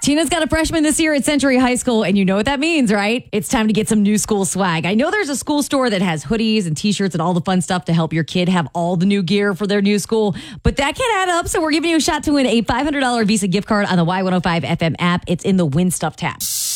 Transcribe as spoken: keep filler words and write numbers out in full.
Tina's got a freshman this year at Century High School, and you know what that means, right? It's time to get some new school swag. I know there's a school store that has hoodies and t-shirts and all the fun stuff to help your kid have all the new gear for their new school, but that can add up, so we're giving you a shot to win a five hundred dollars Visa gift card on the Y one oh five F M app. It's in the Win Stuff tab.